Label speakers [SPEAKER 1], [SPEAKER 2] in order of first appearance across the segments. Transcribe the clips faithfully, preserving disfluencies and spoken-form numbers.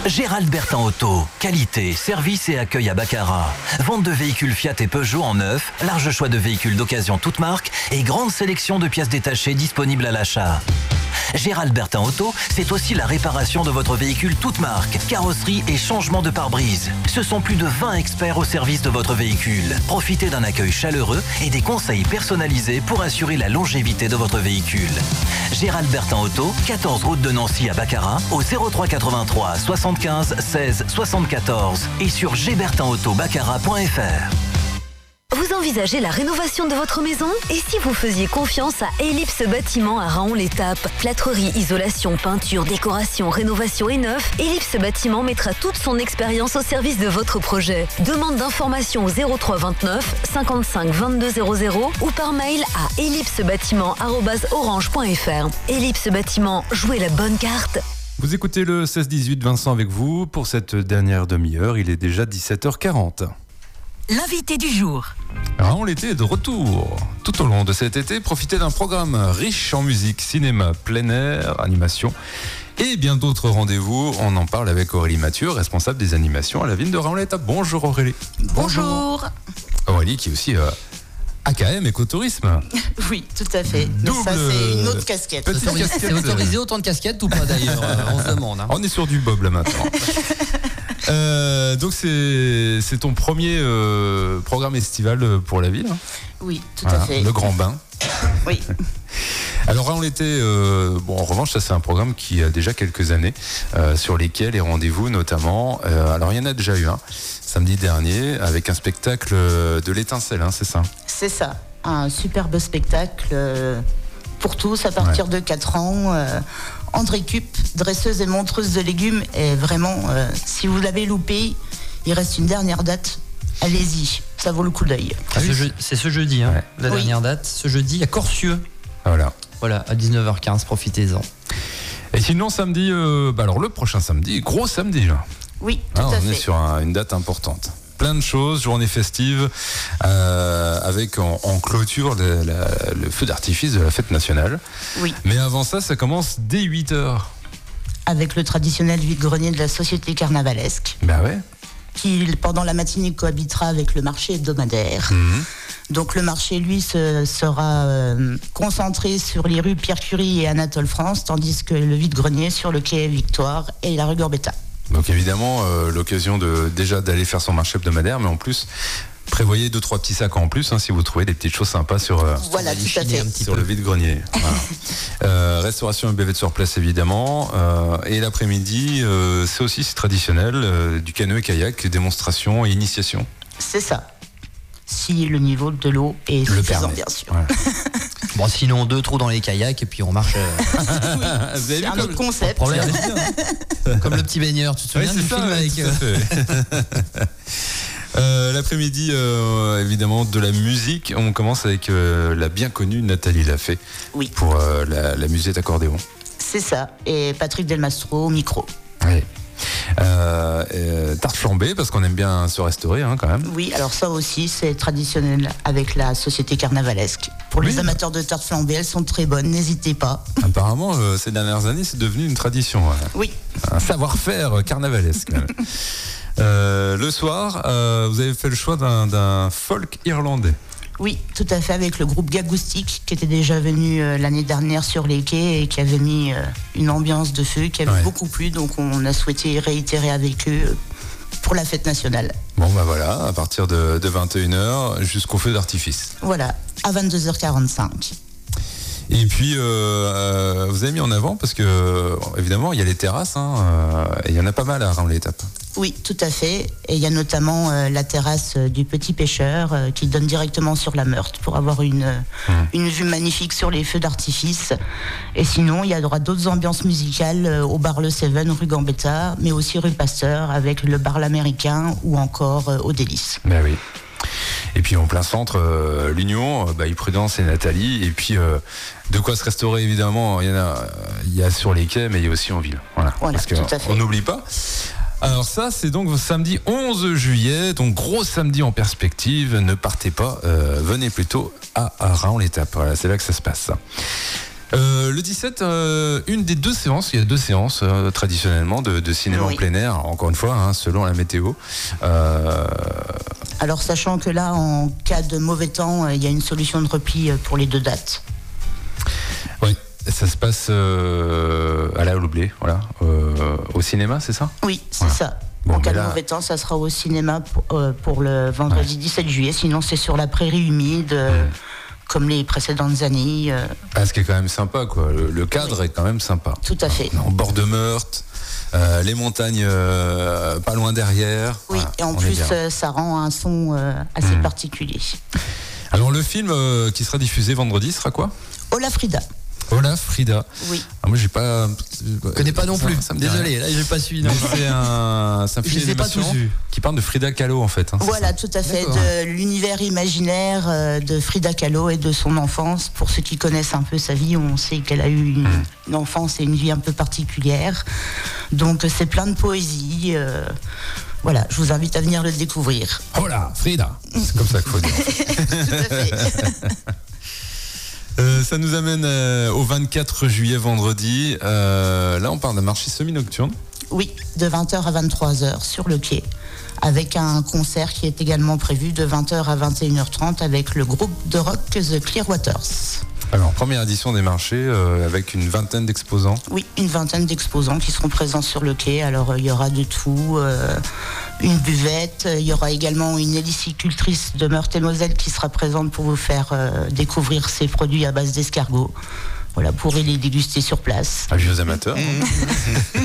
[SPEAKER 1] Gérald Bertin Auto, qualité, service et accueil à Baccarat. Vente de véhicules Fiat et Peugeot en neuf, large choix de véhicules d'occasion toutes marques et grande sélection de pièces détachées disponibles à l'achat. Gérald Bertin Auto, c'est aussi la réparation de votre véhicule toute marque, carrosserie et changement de pare-brise. Ce sont plus de vingt experts au service de votre véhicule. Profitez d'un accueil chaleureux et des conseils personnalisés pour assurer la longévité de votre véhicule. Gérald Bertin Auto, quatorze route de Nancy à Baccarat, au zéro trois quatre-vingt-trois soixante-quinze seize soixante-quatorze et sur g bertin auto baccarat point f r.
[SPEAKER 2] Vous envisagez la rénovation de votre maison? Et si vous faisiez confiance à Ellipse Bâtiment à Raon-l'Étape? Plâtrerie, isolation, peinture, décoration, rénovation et neuf, Ellipse Bâtiment mettra toute son expérience au service de votre projet. Demande d'information au zéro trois vingt-neuf cinquante-cinq vingt-deux zéro zéro ou par mail à ellipsebâtiment arobase orange point f r. Ellipse Bâtiment, jouez la bonne carte.
[SPEAKER 3] Vous écoutez le seize dix-huit, Vincent avec vous pour cette dernière demi-heure. Il est déjà dix-sept heures quarante.
[SPEAKER 4] L'invité du jour.
[SPEAKER 3] Raon l'été est de retour. Tout au long de cet été, profitez d'un programme riche en musique, cinéma, plein air, animation et bien d'autres rendez-vous. On en parle avec Aurélie Mathieu, responsable des animations à la ville de Raon-l'Étape. Bonjour Aurélie.
[SPEAKER 4] Bonjour.
[SPEAKER 3] Aurélie qui est aussi euh, A K M écotourisme.
[SPEAKER 5] Oui, tout à fait. Mais
[SPEAKER 3] Double,
[SPEAKER 5] ça, c'est une autre casquette.
[SPEAKER 3] petite
[SPEAKER 6] C'est autorisé,
[SPEAKER 3] casquette.
[SPEAKER 6] c'est autorisé autant de casquettes ou pas d'ailleurs? euh, On se demande. Hein.
[SPEAKER 3] On est sur du bob là maintenant. Euh, donc c'est, c'est ton premier euh, programme estival pour la ville.
[SPEAKER 5] Oui, tout
[SPEAKER 3] Voilà,
[SPEAKER 5] à fait.
[SPEAKER 3] le grand bain.
[SPEAKER 5] Oui.
[SPEAKER 3] Alors on l'été, euh, bon en revanche ça c'est un programme qui a déjà quelques années euh, sur lesquels les rendez-vous notamment. Euh, alors il y en a déjà eu un samedi dernier avec un spectacle de l'étincelle, hein, c'est ça?
[SPEAKER 5] C'est ça. Un superbe spectacle euh, pour tous à partir
[SPEAKER 3] Ouais.
[SPEAKER 5] de quatre ans. Euh, André Cup, dresseuse et montreuse de légumes. Et vraiment, euh, si vous l'avez loupé, il reste une dernière date. Allez-y, ça vaut le coup d'œil.
[SPEAKER 6] C'est ce, je- c'est ce jeudi, hein,
[SPEAKER 3] Ouais.
[SPEAKER 6] la
[SPEAKER 5] Oui.
[SPEAKER 6] dernière date. Ce jeudi à Corcieux.
[SPEAKER 3] Voilà.
[SPEAKER 6] Voilà, à dix-neuf heures quinze, profitez-en.
[SPEAKER 3] Et sinon samedi, euh, bah alors le prochain samedi, gros samedi là.
[SPEAKER 5] Oui, tout
[SPEAKER 3] Ah,
[SPEAKER 5] à
[SPEAKER 3] on
[SPEAKER 5] fait.
[SPEAKER 3] est sur un- une date importante. Plein de choses, journée festive, euh, avec en, en clôture le, la- le feu d'artifice de la fête nationale.
[SPEAKER 5] Oui,
[SPEAKER 3] Mais avant ça, ça commence dès huit heures.
[SPEAKER 5] avec le traditionnel vide-grenier de la société carnavalesque,
[SPEAKER 3] Bah ouais.
[SPEAKER 5] qui pendant la matinée cohabitera avec le marché hebdomadaire.
[SPEAKER 3] Mhm.
[SPEAKER 5] Donc le marché, lui, se, sera euh, concentré sur les rues Pierre Curie et Anatole France, tandis que le vide-grenier sur le quai Victoire et la rue Gambetta.
[SPEAKER 3] Donc évidemment, euh, l'occasion de déjà d'aller faire son marché hebdomadaire, mais en plus, prévoyez deux, trois petits sacs en plus, hein, si vous trouvez des petites choses sympas sur, euh,
[SPEAKER 5] Voilà,
[SPEAKER 6] va les
[SPEAKER 5] tout à
[SPEAKER 6] chiner
[SPEAKER 5] fait.
[SPEAKER 6] un petit
[SPEAKER 3] sur
[SPEAKER 6] peu.
[SPEAKER 3] le vide-grenier. Voilà. Euh, restauration et buvette sur place, évidemment. Euh, et l'après-midi, euh, c'est aussi c'est traditionnel, euh, du canoë-kayak, démonstration et initiation.
[SPEAKER 5] C'est ça. Si le niveau de l'eau est
[SPEAKER 3] Le
[SPEAKER 5] suffisant,
[SPEAKER 3] permet.
[SPEAKER 5] bien sûr.
[SPEAKER 3] Ouais.
[SPEAKER 6] Bon, sinon, deux trous dans les kayaks et puis on marche. euh,
[SPEAKER 3] Vous avez
[SPEAKER 5] C'est
[SPEAKER 3] vu
[SPEAKER 5] un
[SPEAKER 3] comme-
[SPEAKER 5] autre concept.
[SPEAKER 6] problème. Comme le petit baigneur, tu te
[SPEAKER 3] Oui,
[SPEAKER 6] souviens du
[SPEAKER 3] c'est ça,
[SPEAKER 6] film
[SPEAKER 3] ouais,
[SPEAKER 6] avec.
[SPEAKER 3] tout
[SPEAKER 6] euh,
[SPEAKER 3] à fait. Euh, l'après-midi, euh, évidemment, de la musique. On commence avec euh, la bien connue Nathalie Lafay
[SPEAKER 5] Oui,
[SPEAKER 3] pour euh, la, la musette accordéon.
[SPEAKER 5] c'est ça. Et Patrick Delmastro au micro.
[SPEAKER 3] Ouais. Euh, euh, tarte flambée, parce qu'on aime bien se restaurer hein, quand même.
[SPEAKER 5] Oui, alors ça aussi, c'est traditionnel avec la société carnavalesque. Pour
[SPEAKER 3] Oui,
[SPEAKER 5] les
[SPEAKER 3] bah.
[SPEAKER 5] amateurs de tartes flambées, elles sont très bonnes, n'hésitez pas.
[SPEAKER 3] Apparemment, euh, ces dernières années, c'est devenu une tradition. Ouais.
[SPEAKER 5] Oui,
[SPEAKER 3] Un savoir-faire carnavalesque. même. Euh, le soir, euh, vous avez fait le choix d'un, d'un folk irlandais.
[SPEAKER 5] oui, tout à fait, avec le groupe Gagoustic, qui était déjà venu euh, l'année dernière sur les quais et qui avait mis euh, une ambiance de feu qui avait
[SPEAKER 3] Ouais.
[SPEAKER 5] beaucoup plu. Donc on a souhaité réitérer avec eux euh, pour la fête nationale.
[SPEAKER 3] Bon, bah voilà, à partir de, de vingt et une heures jusqu'au feu d'artifice.
[SPEAKER 5] Voilà, à vingt-deux heures quarante-cinq.
[SPEAKER 3] Et puis, euh, euh, vous avez mis en avant, parce que, euh, évidemment, il y a les terrasses, hein, euh, et il y en a pas mal à Raon-l'Étape.
[SPEAKER 5] Oui, tout à fait. Et il y a notamment euh, la terrasse euh, du Petit Pêcheur euh, qui donne directement sur la Meurthe pour avoir une, euh,
[SPEAKER 3] Mmh.
[SPEAKER 5] une vue magnifique sur les feux d'artifice. Et sinon, il y aura d'autres ambiances musicales euh, au bar Le Seven, rue Gambetta, mais aussi rue Pasteur avec le bar L'Américain ou encore euh, au Délice.
[SPEAKER 3] Ben oui. Et puis en plein centre, euh, l'Union, euh, bah, Prudence et Nathalie. Et puis euh, de quoi se restaurer évidemment. Il y en a, euh, il y a sur les quais, mais il y a aussi en ville. Voilà.
[SPEAKER 5] Voilà,
[SPEAKER 3] Parce que
[SPEAKER 5] tout à fait.
[SPEAKER 3] on n'oublie pas. Alors ça, c'est donc samedi onze juillet, donc gros samedi en perspective. Ne partez pas, euh, venez plutôt à, à Raon-l'Étape. Voilà, c'est là que ça se passe. Euh, le dix-sept, euh, une des deux séances, il y a deux séances euh, traditionnellement de, de cinéma
[SPEAKER 5] Oui.
[SPEAKER 3] en plein air, encore une fois, hein, selon la météo. Euh,
[SPEAKER 5] Alors, sachant que là, en cas de mauvais temps, euh, il y a une solution de repli euh, pour les deux dates.
[SPEAKER 3] oui, ça se passe euh, à la Houblé, voilà, euh, au cinéma, c'est ça?
[SPEAKER 5] Oui, c'est
[SPEAKER 3] Voilà.
[SPEAKER 5] ça.
[SPEAKER 3] Bon,
[SPEAKER 5] en cas
[SPEAKER 3] mais
[SPEAKER 5] de
[SPEAKER 3] là-
[SPEAKER 5] mauvais temps, ça sera au cinéma pour, euh, pour le vendredi dix-sept juillet. Sinon, c'est sur la prairie humide, euh,
[SPEAKER 3] Mmh.
[SPEAKER 5] comme les précédentes années. euh,
[SPEAKER 3] Ah, ce qui est quand même sympa, quoi. Le, le cadre est quand même sympa.
[SPEAKER 5] Tout à fait.
[SPEAKER 3] On est en bord de Meurthe, euh, les montagnes euh, pas loin derrière.
[SPEAKER 5] Oui,
[SPEAKER 3] Voilà,
[SPEAKER 5] et en
[SPEAKER 3] on est
[SPEAKER 5] plus,
[SPEAKER 3] bien.
[SPEAKER 5] euh, ça rend un son euh, assez
[SPEAKER 3] Mmh.
[SPEAKER 5] particulier.
[SPEAKER 3] Alors le film euh, qui sera diffusé vendredi sera quoi?
[SPEAKER 5] Hola Frida.
[SPEAKER 3] Olaf Frida.
[SPEAKER 5] Oui.
[SPEAKER 3] Ah, moi j'ai pas.
[SPEAKER 6] Je connais pas non
[SPEAKER 3] Ça-
[SPEAKER 6] plus.
[SPEAKER 3] ça me dit
[SPEAKER 6] Désolé,
[SPEAKER 3] rien.
[SPEAKER 6] là j'ai pas suivi. Non.
[SPEAKER 3] Mais c'est un, c'est un
[SPEAKER 6] Je
[SPEAKER 3] film
[SPEAKER 6] les ai pas
[SPEAKER 3] d'animation
[SPEAKER 6] tous vus.
[SPEAKER 3] qui parle de Frida Kahlo en fait. hein, c'est
[SPEAKER 5] Voilà,
[SPEAKER 3] ça.
[SPEAKER 5] tout à fait,
[SPEAKER 6] D'accord.
[SPEAKER 5] de l'univers imaginaire euh, de Frida Kahlo et de son enfance. Pour ceux qui connaissent un peu sa vie, on sait qu'elle a eu une,
[SPEAKER 3] Mmh.
[SPEAKER 5] une enfance et une vie un peu particulière. Donc euh, c'est plein de poésie. euh, voilà, je vous invite à venir le découvrir.
[SPEAKER 3] Hola Frida. C'est comme ça qu'il faut dire.
[SPEAKER 5] Tout à fait.
[SPEAKER 3] Euh, ça nous amène euh, au vingt-quatre juillet vendredi. Euh, là on parle d'un marché semi-nocturne.
[SPEAKER 5] Oui, de vingt heures à vingt-trois heures sur le quai, avec un concert qui est également prévu de vingt heures à vingt et une heures trente avec le groupe de rock The Clearwaters.
[SPEAKER 3] Alors première édition des marchés euh, avec une vingtaine d'exposants.
[SPEAKER 5] Oui, une vingtaine d'exposants qui seront présents sur le quai. Alors euh, il y aura de tout, euh, une buvette, euh, il y aura également une hélicicultrice de Meurthe-et-Moselle qui sera présente pour vous faire euh, découvrir ses produits à base d'escargots. Voilà, pour les déguster sur place.
[SPEAKER 3] Avis aux amateurs.
[SPEAKER 5] Et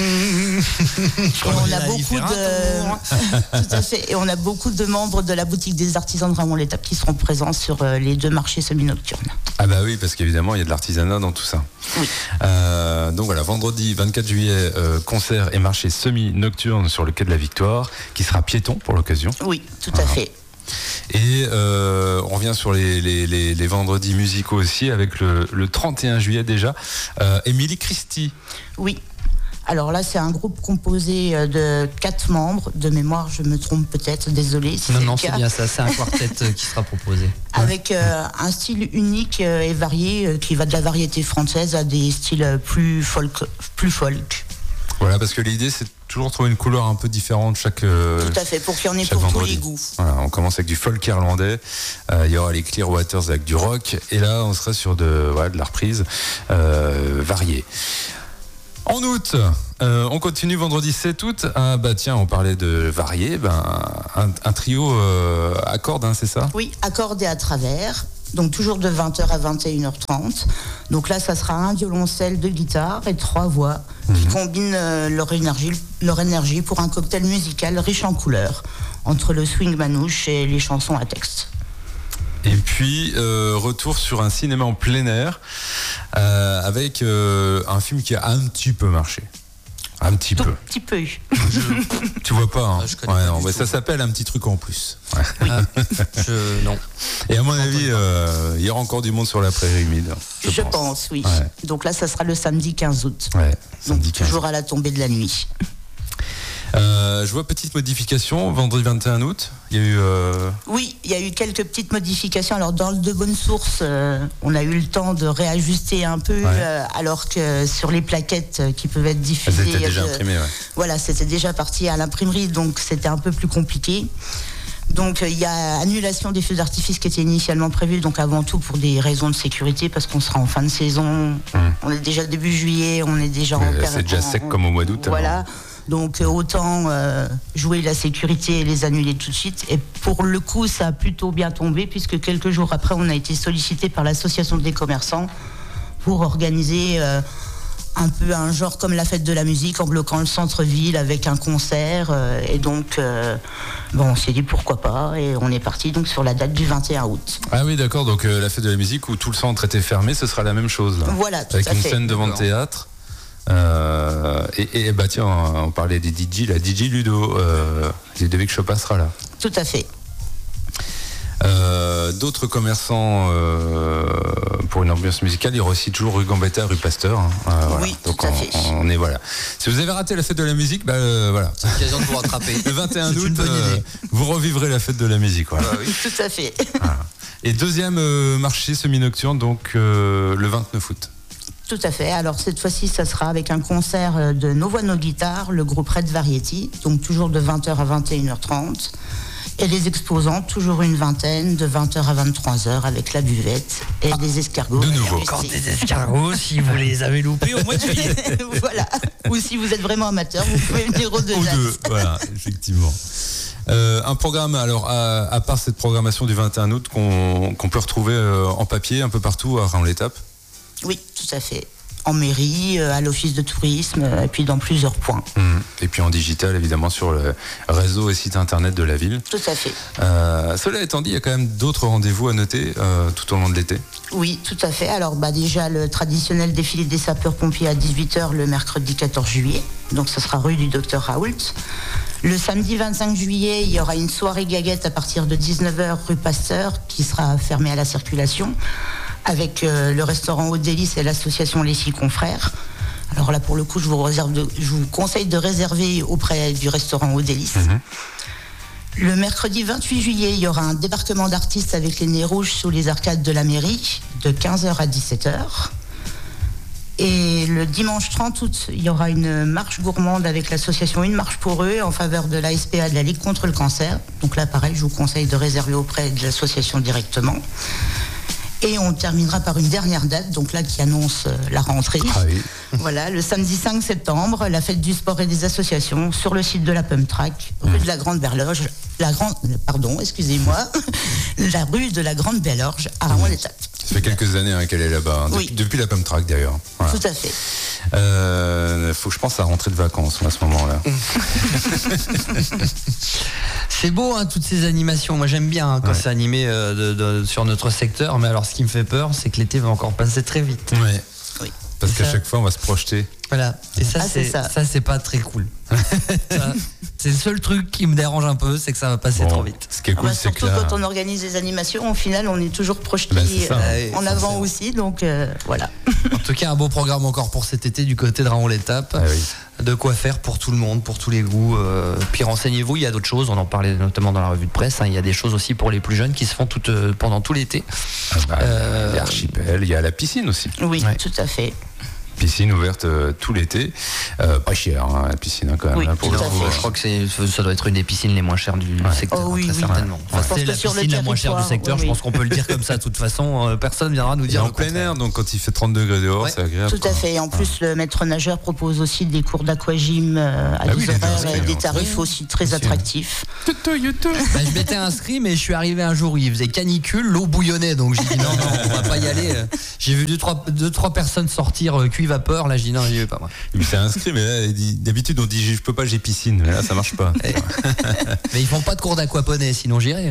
[SPEAKER 5] on a beaucoup de, tout à fait. Et on a beaucoup de membres de la boutique des artisans de Ramon-l'Étape qui seront présents sur euh, les deux marchés semi-nocturnes.
[SPEAKER 3] Ah bah oui, parce qu'évidemment, il y a de l'artisanat dans tout ça.
[SPEAKER 5] Oui.
[SPEAKER 3] Euh, donc voilà, vendredi vingt-quatre juillet, euh, concert et marché semi-nocturne sur le quai de la Victoire, qui sera piéton pour l'occasion.
[SPEAKER 5] Oui, tout à fait.
[SPEAKER 3] Et euh, on revient sur les, les, les, les vendredis musicaux aussi, avec le, le trente et un juillet déjà, euh, Émilie Christie.
[SPEAKER 5] Oui. Alors là, c'est un groupe composé euh, de quatre membres. De mémoire, je me trompe peut-être, désolé si
[SPEAKER 6] Non,
[SPEAKER 5] c'est
[SPEAKER 6] non,
[SPEAKER 5] le
[SPEAKER 6] c'est
[SPEAKER 5] cas.
[SPEAKER 6] bien ça. C'est un quartet euh, qui sera proposé.
[SPEAKER 5] Avec euh, un style unique euh, et varié, euh, qui va de la variété française à des styles euh, plus folk. Plus folk.
[SPEAKER 3] Voilà, parce que l'idée, c'est toujours trouver une couleur un peu différente chaque. Euh,
[SPEAKER 5] Tout à fait, pour qu'il y en ait
[SPEAKER 3] chaque
[SPEAKER 5] pour tous
[SPEAKER 3] vendredi.
[SPEAKER 5] les goûts.
[SPEAKER 3] Voilà, on commence avec du folk irlandais, euh, il y aura les Clearwaters avec du rock, et là on sera sur de, voilà, de la reprise euh, variée. En août, euh, on continue vendredi sept août. Ah bah tiens, on parlait de varié, ben, un, un trio euh, à cordes, hein, c'est ça?
[SPEAKER 5] Oui, accordé à travers. Donc toujours de vingt heures à vingt et une heures trente. Donc là, ça sera un violoncelle, deux guitares et trois voix qui combinent euh, leur énergie, leur énergie pour un cocktail musical riche en couleurs entre le swing manouche et les chansons à texte.
[SPEAKER 3] Et puis, euh, retour sur un cinéma en plein air euh, avec euh, un film qui a un petit peu marché. Un petit
[SPEAKER 5] Tout
[SPEAKER 3] peu.
[SPEAKER 5] petit peu.
[SPEAKER 3] Tu vois pas, hein?
[SPEAKER 6] Ah, je connais
[SPEAKER 3] Ouais,
[SPEAKER 6] pas
[SPEAKER 3] non,
[SPEAKER 6] du
[SPEAKER 3] mais
[SPEAKER 6] tout.
[SPEAKER 3] ça s'appelle un petit truc en plus. Ouais.
[SPEAKER 6] Ah, je, non.
[SPEAKER 3] Et à mon avis, euh, il y aura encore du monde sur la prairie humide. Je,
[SPEAKER 5] Je
[SPEAKER 3] pense.
[SPEAKER 5] pense, oui.
[SPEAKER 3] Ouais.
[SPEAKER 5] Donc là, ça sera le samedi quinze août.
[SPEAKER 3] Ouais,
[SPEAKER 5] Donc
[SPEAKER 3] samedi quinze.
[SPEAKER 5] toujours à la tombée de la nuit.
[SPEAKER 3] Euh, je vois petite modification, vendredi vingt et un août. Il y a eu. Euh...
[SPEAKER 5] Oui, il y a eu quelques petites modifications. Alors dans le De Bonnes Sources, euh, on a eu le temps de réajuster un peu,
[SPEAKER 3] Ouais.
[SPEAKER 5] euh, alors que sur les plaquettes euh, qui peuvent être
[SPEAKER 3] Elles
[SPEAKER 5] diffusées,
[SPEAKER 3] étaient déjà
[SPEAKER 5] euh,
[SPEAKER 3] imprimées, ouais.
[SPEAKER 5] voilà, c'était déjà parti à l'imprimerie, donc c'était un peu plus compliqué. Donc euh, il y a annulation des feux d'artifice qui étaient initialement prévus, donc avant tout pour des raisons de sécurité, parce qu'on sera en fin de saison, on est déjà début juillet, on est déjà en
[SPEAKER 3] Mais
[SPEAKER 5] période-
[SPEAKER 3] c'est déjà
[SPEAKER 5] en-
[SPEAKER 3] sec comme au mois d'août,
[SPEAKER 5] Voilà.
[SPEAKER 3] alors.
[SPEAKER 5] Donc euh, autant euh, jouer la sécurité et les annuler tout de suite. Et pour le coup, ça a plutôt bien tombé, puisque quelques jours après, on a été sollicité par l'association des commerçants pour organiser euh, un peu un genre comme la fête de la musique, en bloquant le centre-ville avec un concert. euh, et donc, euh, bon, on s'est dit pourquoi pas, et on est parti donc sur la date du vingt et un août.
[SPEAKER 3] Ah oui, d'accord. Donc euh, la fête de la musique où tout le centre était fermé, ce sera la même chose. Là.
[SPEAKER 5] Voilà, tout
[SPEAKER 3] Avec
[SPEAKER 5] à
[SPEAKER 3] une
[SPEAKER 5] fait.
[SPEAKER 3] scène devant le théâtre. Euh, et, et bah tiens, on parlait des D J, la D J Ludo, euh, Ludovic Chopin sera là.
[SPEAKER 5] Tout à fait.
[SPEAKER 3] Euh, D'autres commerçants euh, pour une ambiance musicale, il y aura aussi toujours rue Gambetta, rue Pasteur. Hein. Euh, voilà.
[SPEAKER 5] Oui, tout
[SPEAKER 3] Donc
[SPEAKER 5] à
[SPEAKER 3] on,
[SPEAKER 5] fait.
[SPEAKER 3] on est voilà. Si Si vous avez raté la fête de la musique, bah euh, voilà.
[SPEAKER 6] C'est l'occasion de vous rattraper.
[SPEAKER 3] Le vingt et un
[SPEAKER 6] C'est
[SPEAKER 3] août,
[SPEAKER 6] une bonne
[SPEAKER 3] euh,
[SPEAKER 6] idée.
[SPEAKER 3] vous revivrez la fête de la musique. Voilà.
[SPEAKER 5] Oui, tout à fait.
[SPEAKER 3] Voilà. Et deuxième euh, marché semi-nocturne, donc euh, le vingt-neuf août.
[SPEAKER 5] Tout à fait. Alors cette fois-ci, ça sera avec un concert de Nos Voix, Nos Guitares, le groupe Red Variety, donc toujours de vingt heures à vingt et une heures trente. Et les exposants, toujours une vingtaine, de vingt heures à vingt-trois heures, avec la buvette et des escargots.
[SPEAKER 3] de nouveau.
[SPEAKER 6] Encore des escargots, si vous les avez loupés au mois de juillet.
[SPEAKER 5] Voilà. Ou si vous êtes vraiment amateur, vous pouvez venir au deux.
[SPEAKER 3] Ou deux, voilà, effectivement. Euh, un programme, alors à, à part cette programmation du vingt et un août qu'on qu'on peut retrouver euh, en papier un peu partout à Raon-l'Étape.
[SPEAKER 5] Oui, tout à fait. En mairie, euh, à l'office de tourisme, euh, et puis dans plusieurs points.
[SPEAKER 3] Mmh. Et puis en digital, évidemment, sur le réseau et site internet de la ville.
[SPEAKER 5] Tout à fait.
[SPEAKER 3] Euh, cela étant dit, il y a quand même d'autres rendez-vous à noter euh, tout au long de l'été.
[SPEAKER 5] Oui, tout à fait. Alors bah, déjà, le traditionnel défilé des sapeurs-pompiers à dix-huit heures le mercredi quatorze juillet. Donc ça sera rue du Docteur Raoult. Le samedi vingt-cinq juillet, il y aura une soirée gaguette à partir de dix-neuf heures rue Pasteur qui sera fermée à la circulation, avec euh, le restaurant Haute Délice et l'association Les Six Confrères. Alors là, pour le coup, je vous, réserve de, je vous conseille de réserver auprès du restaurant Haute Délice. Mmh. Le mercredi vingt-huit juillet, il y aura un débarquement d'artistes avec les Nez Rouges sous les arcades de la mairie, de quinze heures à dix-sept heures. Et le dimanche trente août, il y aura une marche gourmande avec l'association Une Marche pour eux en faveur de l'A S P A de la Ligue contre le cancer. Donc là, pareil, je vous conseille de réserver auprès de l'association directement. Et on terminera par une dernière date, donc là qui annonce euh, la rentrée.
[SPEAKER 3] Ah oui.
[SPEAKER 5] Voilà, le samedi cinq septembre, la fête du sport et des associations sur le site de la Pump Track, rue de la Grande Berloge, la grande, pardon, excusez-moi, la rue de la Grande Berloge à Raon-l'Étape.
[SPEAKER 3] Ça fait quelques années hein, qu'elle est là-bas, hein,
[SPEAKER 5] Oui.
[SPEAKER 3] depuis, depuis la Pump Track d'ailleurs. Voilà.
[SPEAKER 5] Tout à fait.
[SPEAKER 3] Euh, faut que je pense à rentrer de vacances à ce moment-là.
[SPEAKER 6] C'est beau, hein, toutes ces animations. Moi, j'aime bien hein, quand
[SPEAKER 3] Ouais.
[SPEAKER 6] c'est animé euh, de, de, sur notre secteur. Mais alors, ce qui me fait peur, c'est que l'été va encore passer très vite.
[SPEAKER 3] Ouais.
[SPEAKER 5] Oui.
[SPEAKER 3] Parce
[SPEAKER 6] Et
[SPEAKER 3] qu'à
[SPEAKER 6] ça-
[SPEAKER 3] chaque fois, on va se projeter.
[SPEAKER 6] Voilà. Et ça,
[SPEAKER 5] Ah, c'est
[SPEAKER 6] c'est
[SPEAKER 5] ça.
[SPEAKER 6] ça, c'est pas très cool. Ça, c'est le seul truc qui me dérange un peu, c'est que ça va passer
[SPEAKER 3] Bon,
[SPEAKER 6] trop vite.
[SPEAKER 3] Ce qui est
[SPEAKER 5] Ah
[SPEAKER 3] cool,
[SPEAKER 5] bah,
[SPEAKER 3] c'est que
[SPEAKER 5] surtout
[SPEAKER 3] là,
[SPEAKER 5] quand on organise des animations, au final, on est toujours projeté
[SPEAKER 3] Bah, c'est ça.
[SPEAKER 5] euh,
[SPEAKER 6] Ouais,
[SPEAKER 5] en
[SPEAKER 6] ça,
[SPEAKER 5] avant
[SPEAKER 6] c'est-
[SPEAKER 5] aussi, donc euh, voilà.
[SPEAKER 6] En tout cas, un beau programme encore pour cet été du côté de Raon-l'Étape.
[SPEAKER 3] Ah oui.
[SPEAKER 6] De quoi faire pour tout le monde, pour tous les goûts. Euh, puis renseignez-vous, il y a d'autres choses. On en parlait notamment dans la revue de presse. Hein, il y a des choses aussi pour les plus jeunes qui se font tout, euh, pendant tout l'été.
[SPEAKER 3] Ah bah,
[SPEAKER 6] Euh,
[SPEAKER 3] il y a Archipel, il y a la piscine aussi.
[SPEAKER 5] Oui,
[SPEAKER 6] Ouais.
[SPEAKER 5] tout à fait.
[SPEAKER 3] Piscine ouverte euh, tout l'été. Euh, pas cher, hein, la piscine, hein, quand même.
[SPEAKER 5] Oui,
[SPEAKER 3] hein, pour
[SPEAKER 5] tout
[SPEAKER 3] le
[SPEAKER 5] à
[SPEAKER 3] coup,
[SPEAKER 5] fait.
[SPEAKER 3] euh,
[SPEAKER 6] Je crois que c'est, ça doit être une des piscines les moins chères du secteur,
[SPEAKER 5] Oh oui,
[SPEAKER 6] très
[SPEAKER 5] oui.
[SPEAKER 6] certainement.
[SPEAKER 5] Je
[SPEAKER 6] Enfin,
[SPEAKER 5] pense
[SPEAKER 6] c'est
[SPEAKER 5] que
[SPEAKER 6] la
[SPEAKER 5] sur le
[SPEAKER 6] piscine la moins chère du
[SPEAKER 5] territoire,
[SPEAKER 6] secteur,
[SPEAKER 5] oui,
[SPEAKER 6] je
[SPEAKER 5] oui.
[SPEAKER 6] pense qu'on peut le dire comme ça. De toute façon, euh, personne viendra nous
[SPEAKER 3] il est
[SPEAKER 6] dire
[SPEAKER 3] en
[SPEAKER 6] le
[SPEAKER 3] plein
[SPEAKER 6] contraire.
[SPEAKER 3] air, donc quand il fait trente degrés dehors,
[SPEAKER 6] Ouais.
[SPEAKER 3] c'est agréable.
[SPEAKER 5] Tout à
[SPEAKER 3] quoi.
[SPEAKER 5] fait. Et en plus, le maître nageur propose aussi des cours d'aquagym euh, à
[SPEAKER 3] Ah oui,
[SPEAKER 5] dix
[SPEAKER 3] il est
[SPEAKER 5] horaires
[SPEAKER 3] inscrit,
[SPEAKER 5] et des
[SPEAKER 3] hein.
[SPEAKER 5] tarifs aussi très
[SPEAKER 3] Bien sûr.
[SPEAKER 5] attractifs.
[SPEAKER 6] Bah, je m'étais inscrit, mais je suis arrivé un jour où il faisait canicule, l'eau bouillonnait, donc j'ai dit non, non, on va pas y aller. J'ai vu deux trois, deux, trois personnes sortir euh, cuit vapeur, là j'ai dit non, j'y vais pas moi.
[SPEAKER 3] Il s'est inscrit, mais là, il dit- d'habitude, on dit je peux pas, j'ai piscine. Mais là, ça marche pas.
[SPEAKER 6] Mais ils font pas de cours d'aquaponie, sinon j'irai.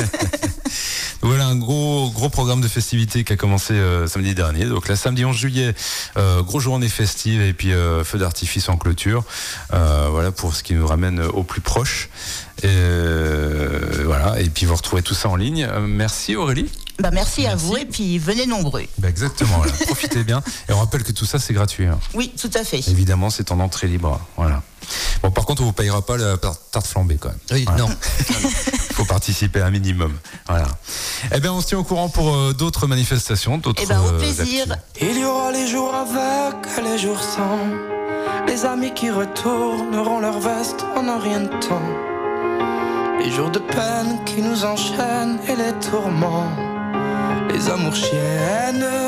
[SPEAKER 3] Voilà un gros gros programme de festivités qui a commencé euh, samedi dernier. Donc là, samedi onze juillet, euh, grosse journée festive et puis euh, feu d'artifice en clôture. Euh, voilà pour ce qui nous ramène au plus proche. Et, euh, voilà. Et puis vous retrouvez tout ça en ligne. Euh, merci Aurélie.
[SPEAKER 5] Bah, merci, à
[SPEAKER 3] Merci.
[SPEAKER 5] vous et puis venez nombreux.
[SPEAKER 3] Bah, exactement. Voilà. Profitez bien. Et on rappelle que tout ça c'est gratuit. Hein.
[SPEAKER 5] Oui, tout à fait.
[SPEAKER 3] Évidemment, c'est en entrée libre. Voilà. Bon, par contre, on vous payera pas la tarte flambée quand même.
[SPEAKER 6] Oui,
[SPEAKER 3] Voilà.
[SPEAKER 6] non.
[SPEAKER 3] Il faut participer un minimum. Voilà. Eh bien, on se tient au courant pour euh, d'autres manifestations, d'autres.
[SPEAKER 5] Eh ben, au
[SPEAKER 3] euh,
[SPEAKER 5] plaisir.
[SPEAKER 3] actus.
[SPEAKER 7] Il y aura les jours avec et les jours sans. Les amis qui retourneront leur veste en un rien de temps. Les jours de peine qui nous enchaînent et les tourments. Les amours chiennes